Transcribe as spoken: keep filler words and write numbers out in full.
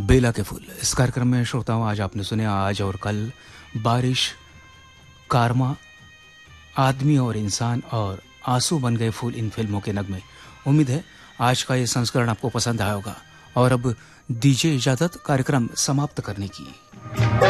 बेला के फूल। इस कार्यक्रम में श्रोताओं आज आपने सुने आज और कल, बारिश, कारमा, आदमी और इंसान और आंसू बन गए फूल इन फिल्मों के नगमे। उम्मीद है आज का ये संस्करण आपको पसंद आया होगा। और अब दीजिए इजाजत कार्यक्रम समाप्त करने की।